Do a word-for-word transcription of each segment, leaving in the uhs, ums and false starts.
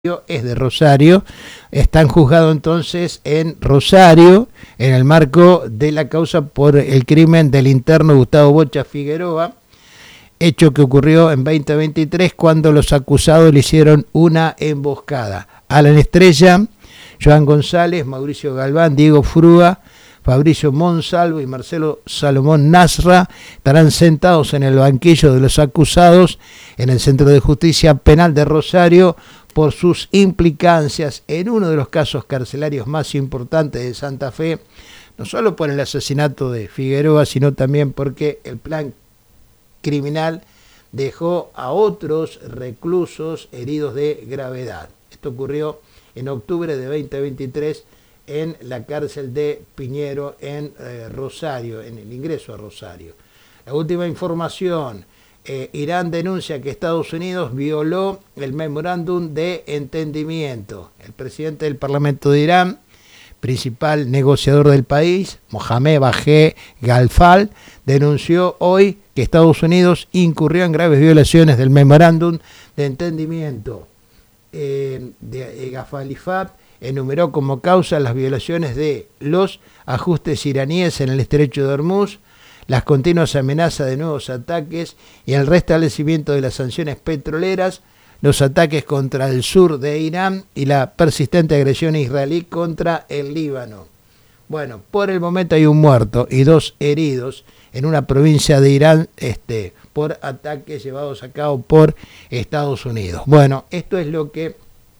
es de Rosario, están juzgados entonces en Rosario en el marco de la causa por el crimen del interno Gustavo Bocha Figueroa, hecho que ocurrió en veinte veintitrés cuando los acusados le hicieron una emboscada. Alan Estrella, Joan González, Mauricio Galván, Diego Frúa, Fabricio Monsalvo y Marcelo Salomón Nasra estarán sentados en el banquillo de los acusados en el Centro de Justicia Penal de Rosario por sus implicancias en uno de los casos carcelarios más importantes de Santa Fe, no solo por el asesinato de Figueroa, sino también porque el plan criminal dejó a otros reclusos heridos de gravedad. Esto ocurrió en octubre de veinte veintitrés en la cárcel de Piñero en eh, Rosario, en el ingreso a Rosario. La última información, eh, Irán denuncia que Estados Unidos violó el memorándum de entendimiento. El presidente del Parlamento de Irán, principal negociador del país, Mohamed Bagher Ghalibaf, denunció hoy que Estados Unidos incurrió en graves violaciones del memorándum de entendimiento. Eh, de, de Ghalibaf enumeró como causa las violaciones de los ajustes iraníes en el estrecho de Hormuz, las continuas amenazas de nuevos ataques y el restablecimiento de las sanciones petroleras, los ataques contra el sur de Irán y la persistente agresión israelí contra el Líbano. Bueno, por el momento hay un muerto y dos heridos en una provincia de Irán este, por ataques llevados a cabo por Estados Unidos. Bueno, esto es lo que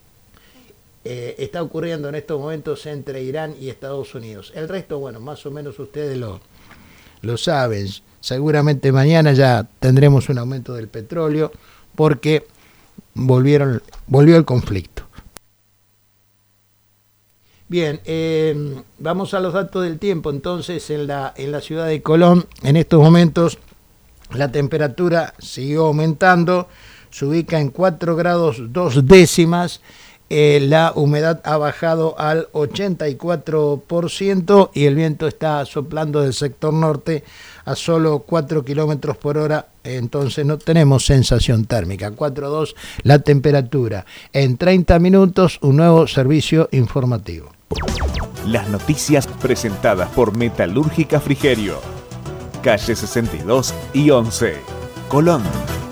Eh, está ocurriendo en estos momentos entre Irán y Estados Unidos. El resto, bueno, más o menos ustedes lo, lo saben. Seguramente mañana ya tendremos un aumento del petróleo porque volvieron, volvió el conflicto. Bien, eh, vamos a los datos del tiempo. Entonces, en la, en la ciudad de Colón, en estos momentos, la temperatura siguió aumentando, se ubica en cuatro grados dos décimas. Eh, la humedad ha bajado al ochenta y cuatro por ciento y el viento está soplando del sector norte a solo cuatro kilómetros por hora, entonces no tenemos sensación térmica. cuatro coma dos la temperatura. En treinta minutos un nuevo servicio informativo. Las noticias presentadas por Metalúrgica Frigerio, calle sesenta y dos y once, Colón.